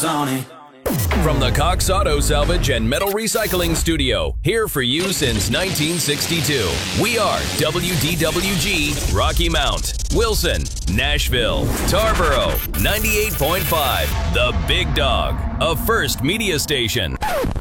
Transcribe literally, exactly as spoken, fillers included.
Zoni. From the Cox Auto Salvage and Metal Recycling Studio, here for you since nineteen sixty-two. We are W D W G, Rocky Mount, Wilson, Nashville, Tarboro, ninety-eight point five, The Big Dog, a First Media Station.